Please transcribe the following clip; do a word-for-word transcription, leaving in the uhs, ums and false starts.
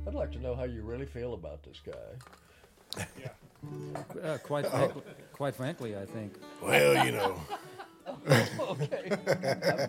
I'd like to know how you really feel about this guy. Uh, quite, frankly, quite frankly, I think. Well, you know. Okay.